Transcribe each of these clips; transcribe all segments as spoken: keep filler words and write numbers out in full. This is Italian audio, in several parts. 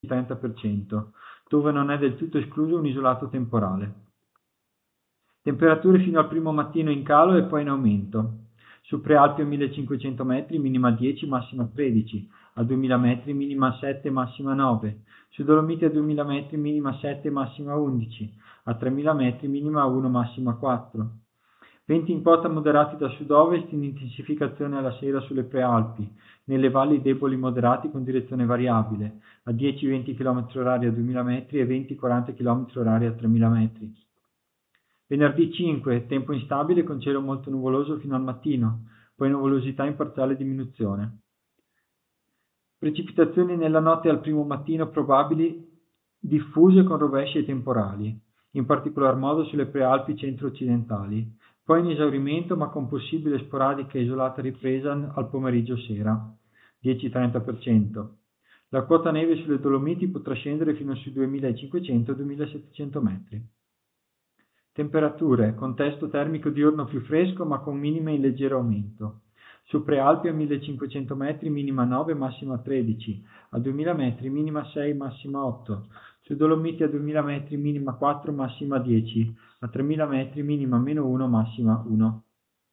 trenta per cento, dove non è del tutto escluso un isolato temporale. Temperature fino al primo mattino in calo e poi in aumento. Su Prealpi a millecinquecento metri minima dieci, massima tredici, a duemila metri minima sette, massima nove, su Dolomiti a duemila metri minima sette, massima undici, a tremila metri minima uno, massima quattro. Venti in quota moderati da sud-ovest in intensificazione alla sera sulle Prealpi, nelle valli deboli moderati con direzione variabile, a dieci venti chilometri orari a duemila metri e venti quaranta chilometri orari a tremila metri. Venerdì cinque, tempo instabile con cielo molto nuvoloso fino al mattino, poi nuvolosità in parziale diminuzione. Precipitazioni nella notte e al primo mattino probabili, diffuse con rovesci e temporali, in particolar modo sulle Prealpi centro-occidentali, poi in esaurimento ma con possibile sporadica e isolata ripresa al pomeriggio sera, dieci trenta per cento. La quota neve sulle Dolomiti potrà scendere fino sui duemilacinquecento duemilasettecento metri. Temperature, contesto termico diurno più fresco ma con minime in leggero aumento. Su Prealpi a millecinquecento metri minima nove, massima tredici, a duemila metri minima sei, massima otto, su Dolomiti a duemila metri minima quattro, massima dieci, a tremila metri minima meno uno, massima uno.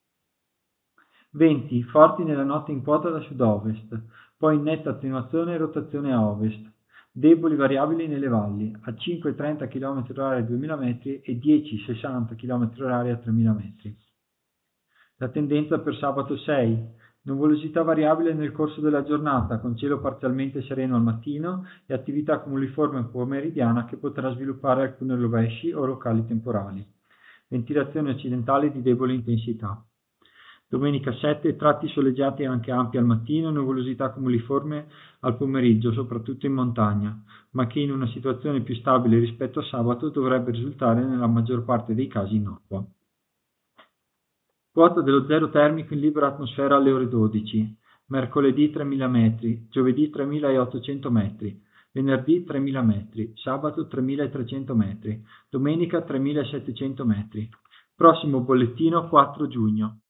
Venti, forti nella notte in quota da sud-ovest, poi in netta attenuazione e rotazione a ovest. Deboli variabili nelle valli, a cinque trenta chilometri orari a duemila metri e dieci sessanta chilometri orari a tremila metri. La tendenza per sabato sei, nuvolosità variabile nel corso della giornata, con cielo parzialmente sereno al mattino e attività cumuliforme pomeridiana che potrà sviluppare alcune rovesci o locali temporali. Ventilazione occidentale di debole intensità. Domenica sette, tratti soleggiati e anche ampi al mattino, nuvolosità cumuliforme al pomeriggio, soprattutto in montagna, ma che in una situazione più stabile rispetto a sabato dovrebbe risultare nella maggior parte dei casi innocua. Quota dello zero termico in libera atmosfera alle ore dodici, mercoledì tremila metri, giovedì tremilaottocento metri, venerdì tremila metri, sabato tremilatrecento metri, domenica tremilasettecento metri. Prossimo bollettino quattro giugno.